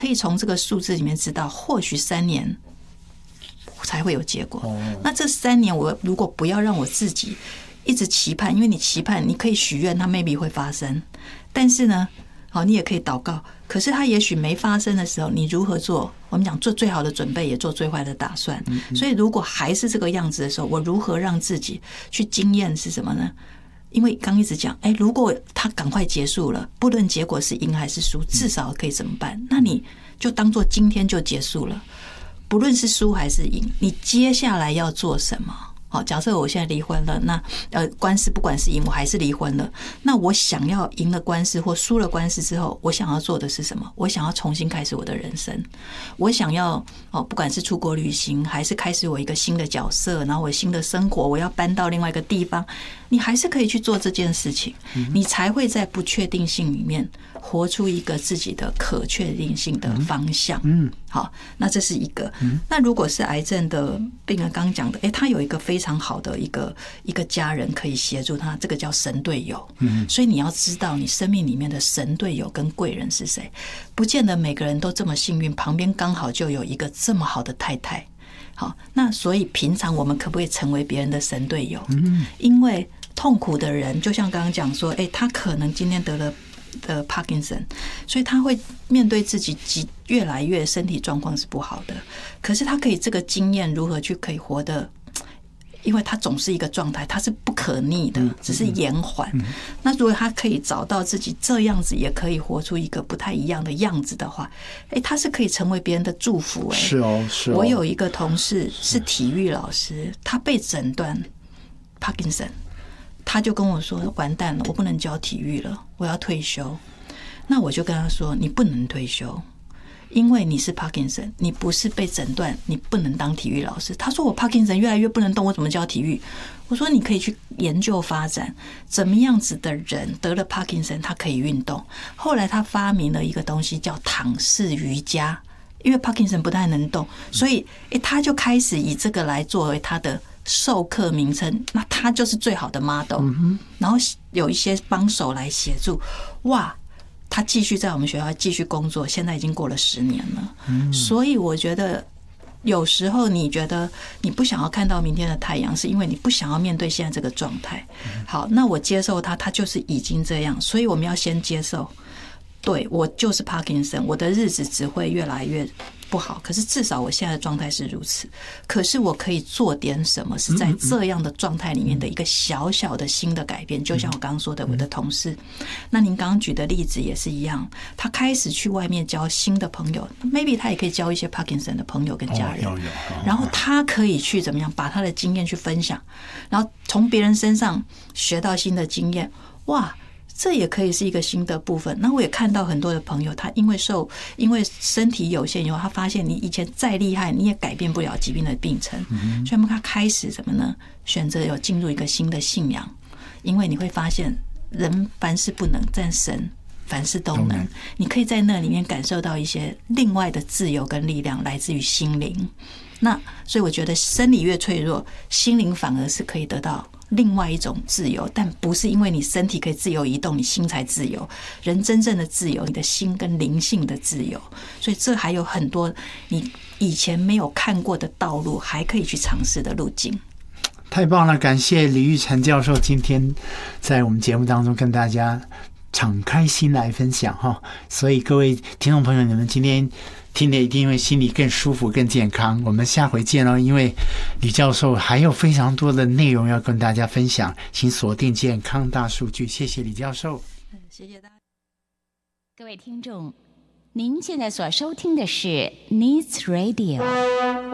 可以从这个数字里面知道，或许3年才会有结果。那这3年我如果不要让我自己一直期盼，因为你期盼你可以许愿它 maybe 会发生，但是呢你也可以祷告，可是它也许没发生的时候，你如何做？我们讲做最好的准备，也做最坏的打算。所以如果还是这个样子的时候，我如何让自己去经验是什么呢？因为刚一直讲，如果它赶快结束了，不论结果是赢还是输，至少可以怎么办？那你就当做今天就结束了，不论是输还是赢，你接下来要做什么？好，假设我现在离婚了，那官司不管是赢，我还是离婚了。那我想要赢了官司或输了官司之后，我想要做的是什么？我想要重新开始我的人生。我想要不管是出国旅行，还是开始我一个新的角色，然后我新的生活，我要搬到另外一个地方，你还是可以去做这件事情，你才会在不确定性里面活出一个自己的可确定性的方向。好，那这是一个。那如果是癌症的病人，刚刚讲的，他有一个非常好的一个家人可以协助他，这个叫神队友。所以你要知道你生命里面的神队友跟贵人是谁，不见得每个人都这么幸运，旁边刚好就有一个这么好的太太。好，那所以平常我们可不可以成为别人的神队友？因为痛苦的人，就像刚刚讲说，他可能今天得了Parkinson， 所以他会面对自己越来越身体状况是不好的，可是他可以这个经验如何去可以活得，因为他总是一个状态，他是不可逆的，只是延缓。那如果他可以找到自己这样子也可以活出一个不太一样的样子的话，他是可以成为别人的祝福。 是哦。 我有一个同事是体育老师，他被诊断 Parkinson，他就跟我说完蛋了，我不能教体育了，我要退休。那我就跟他说你不能退休，因为你是 Parkinson， 你不是被诊断你不能当体育老师。他说我 Parkinson 越来越不能动，我怎么教体育？我说你可以去研究发展怎么样子的人得了 Parkinson 他可以运动。后来他发明了一个东西叫躺式瑜伽，因为 Parkinson 不太能动，所以他就开始以这个来作为他的授课名称，那他就是最好的 model。然后有一些帮手来协助，哇，他继续在我们学校继续工作，现在已经过了10年了。所以我觉得有时候你觉得你不想要看到明天的太阳，是因为你不想要面对现在这个状态。好，那我接受他就是已经这样，所以我们要先接受，对，我就是 Parkinson， 我的日子只会越来越不好，可是至少我现在的状态是如此。可是我可以做点什么，是在这样的状态里面的一个小小的新的改变。就像我刚刚说的，我的同事，那您刚刚举的例子也是一样，他开始去外面交新的朋友 ，maybe 他也可以交一些 Parkinson 的朋友跟家人，然后他可以去怎么样把他的经验去分享，然后从别人身上学到新的经验，哇！这也可以是一个新的部分。那我也看到很多的朋友，他因为身体有限以后，他发现你以前再厉害，你也改变不了疾病的病程，所以他开始什么呢？选择有进入一个新的信仰，因为你会发现人凡事不能，但神凡事都能。你可以在那里面感受到一些另外的自由跟力量，来自于心灵。那所以我觉得生理越脆弱，心灵反而是可以得到另外一种自由，但不是因为你身体可以自由移动，你心才自由。人真正的自由，你的心跟灵性的自由。所以这还有很多你以前没有看过的道路，还可以去尝试的路径。 太棒了，感谢李育成教授今天在我们节目当中跟大家敞开心来分享哈。所以各位听众朋友，你们今天听得一定会心里更舒服更健康。我们下回见咯，因为李教授还有非常多的内容要跟大家分享，请锁定健康大数据。谢谢李教授。 谢谢大家。 各位听众，您现在所收听的是 Needs Radio